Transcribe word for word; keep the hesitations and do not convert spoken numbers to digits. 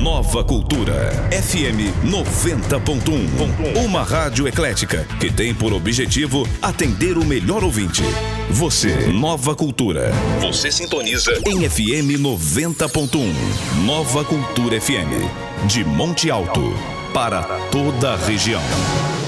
Nova Cultura, F M noventa ponto um. Uma rádio eclética que tem por objetivo atender o melhor ouvinte. Você, Nova Cultura. Você sintoniza em F M noventa ponto um. Nova Cultura F M. De Monte Alto, para toda a região.